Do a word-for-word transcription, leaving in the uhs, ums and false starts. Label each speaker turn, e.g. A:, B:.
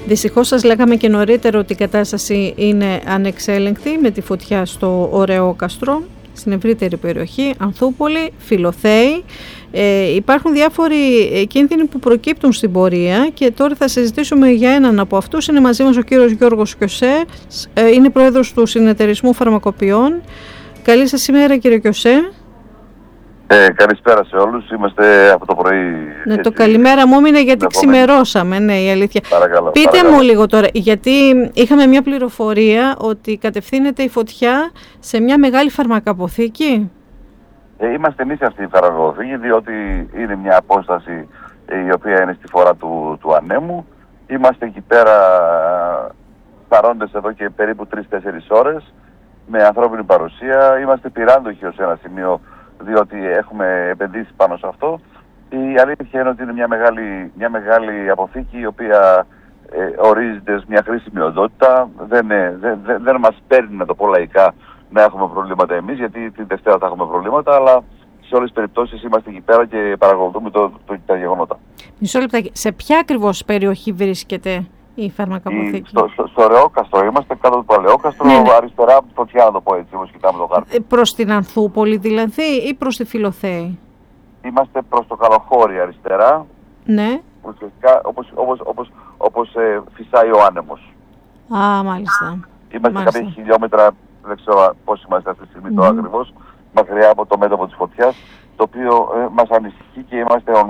A: Δυστυχώς σας λέγαμε και νωρίτερα ότι η κατάσταση είναι ανεξέλεγκτη με τη φωτιά στο Ωρεόκαστρο, στην ευρύτερη περιοχή, Ανθούπολη, Φιλοθέη. Ε, υπάρχουν διάφοροι κίνδυνοι που προκύπτουν στην πορεία και τώρα θα συζητήσουμε για έναν από αυτούς. Είναι μαζί μας ο κύριος Γιώργος Κιωσέ, ε, είναι πρόεδρος του Συνεταιρισμού Φαρμακοποιών. Καλή σας ημέρα, κύριε Κιωσέ.
B: Ε, καλησπέρα σε όλους. Είμαστε από το πρωί.
A: Ναι, έτσι, το καλημέρα μου είναι γιατί ξημερώσαμε, ναι, η αλήθεια.
B: Παρακαλώ,
A: Πείτε
B: παρακαλώ.
A: μου λίγο τώρα, γιατί είχαμε μια πληροφορία ότι κατευθύνεται η φωτιά σε μια μεγάλη φαρμακαποθήκη.
B: Ε, είμαστε εμείς αυτή η φαρμακαποθήκη, διότι είναι μια απόσταση ε, η οποία είναι στη φορά του, του ανέμου. Είμαστε εκεί πέρα παρόντες εδώ και περίπου τρεις τέσσερις ώρες με ανθρώπινη παρουσία. Είμαστε πυράντοχοι ως ένα σημείο, διότι έχουμε επενδύσει πάνω σε αυτό. Η αλήθεια είναι ότι είναι μια μεγάλη, μια μεγάλη αποθήκη η οποία ε, ορίζεται ως μια χρήσιμη οντότητα. Δεν, ε, δεν, δεν, δεν μας παίρνει, να το πω λαϊκά, να έχουμε προβλήματα εμείς, γιατί την Δευτέρα θα έχουμε προβλήματα, αλλά σε όλες τις περιπτώσεις είμαστε εκεί πέρα και παρακολουθούμε το, το, τα γεγονότα.
A: Μισό λεπτάκι. Σε ποια ακριβώς περιοχή βρίσκεται η φαρμακαποθήκη?
B: Στο, στο, στο Ωρεόκαστρο, είμαστε κάτω από το Ωρεόκαστρο, ναι, ναι. Αριστερά από τη φωτιά, να το πω έτσι, όπως κοιτάμε το χάρτη.
A: Προς την Ανθούπολη δηλαδή ή προς τη Φιλοθέη?
B: Είμαστε προς το Καλοχώρι αριστερά,
A: ναι.
B: Ουσιαστικά όπως, όπως, όπως, όπως ε, φυσάει ο άνεμος.
A: Α, μάλιστα.
B: Είμαστε
A: μάλιστα.
B: κάποια χιλιόμετρα, δεν ξέρω πώς είμαστε αυτή τη στιγμή mm-hmm. το ακριβώς, μακριά από το μέτωπο της φωτιάς, το οποίο ε, μας ανησυχεί και είμαστε